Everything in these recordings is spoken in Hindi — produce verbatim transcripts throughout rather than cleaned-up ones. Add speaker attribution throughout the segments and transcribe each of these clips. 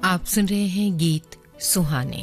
Speaker 1: आप सुन रहे हैं गीत सुहाने।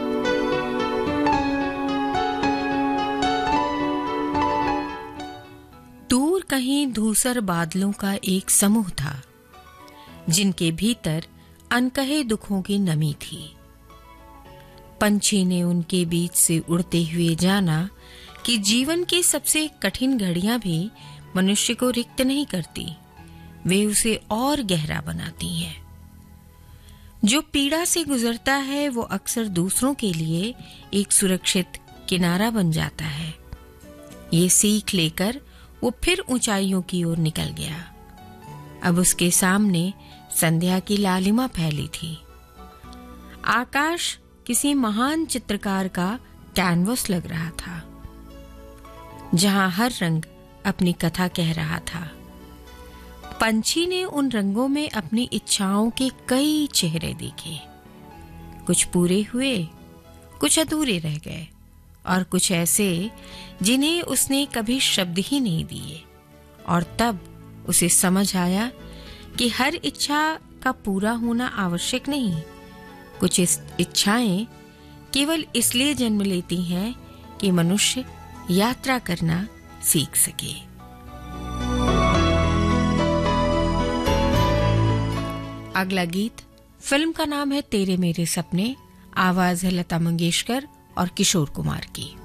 Speaker 1: दूर कहीं धूसर बादलों का एक समूह था, जिनके भीतर अनकहे दुखों की नमी थी। पंछी ने उनके बीच से उड़ते हुए जाना कि जीवन की सबसे कठिन घड़ियां भी मनुष्य को रिक्त नहीं करती, वे उसे और गहरा बनाती हैं। जो पीड़ा से गुजरता है वो अक्सर दूसरों के लिए एक सुरक्षित किनारा बन जाता है। ये सीख लेकर वो फिर ऊंचाइयों की ओर निकल गया। अब उसके सामने संध्या की लालिमा फैली थी। आकाश किसी महान चित्रकार का कैनवस लग रहा था, जहां हर रंग अपनी कथा कह रहा था। पंछी ने उन रंगों में अपनी इच्छाओं के कई चेहरे देखे। कुछ पूरे हुए, कुछ अधूरे रह गए, और कुछ ऐसे जिन्हें उसने कभी शब्द ही नहीं दिए। और तब उसे समझ आया कि हर इच्छा का पूरा होना आवश्यक नहीं। कुछ इच्छाएं केवल इसलिए जन्म लेती हैं कि मनुष्य यात्रा करना सीख सके। अगला गीत, फिल्म का नाम है तेरे मेरे सपने, आवाज है लता मंगेशकर और किशोर कुमार की।